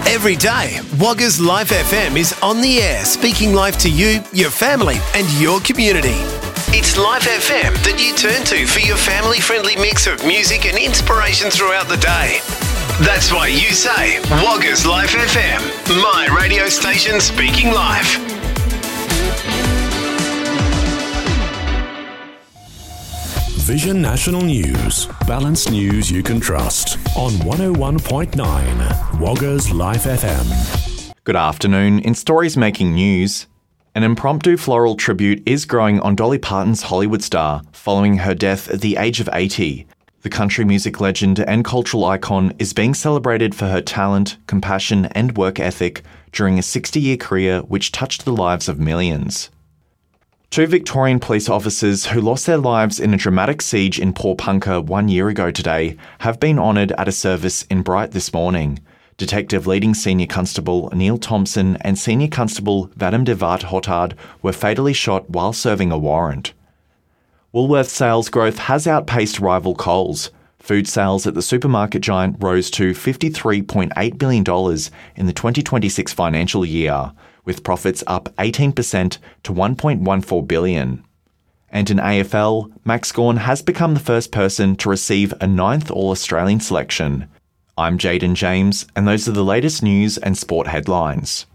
Every day, Wagga's Life FM is on the air, speaking life to you, your family, and your community. It's Life FM that you turn to for your family-friendly mix of music and inspiration throughout the day. That's why you say, Wagga's Life FM, my radio station speaking life. Vision National News. Balanced news you can trust. On 101.9 Wagga's Life FM. Good afternoon. In stories making news, an impromptu floral tribute is growing on Dolly Parton's Hollywood star following her death at the age of 80. The country music legend and cultural icon is being celebrated for her talent, compassion and work ethic during a 60-year career which touched the lives of millions. 2 Victorian police officers who lost their lives in a dramatic siege in Port Punker 1 year ago today have been honoured at a service in Bright this morning. Detective leading Senior Constable Neil Thompson and Senior Constable Vadim Devat Hotard were fatally shot while serving a warrant. Woolworths sales growth has outpaced rival Coles. Food sales at the supermarket giant rose to $53.8 billion in the 2026 financial year, with profits up 18% to $1.14 billion. And in AFL, Max Gawn has become the first person to receive a 9th All-Australian selection. I'm Jaden James, and those are the latest news and sport headlines.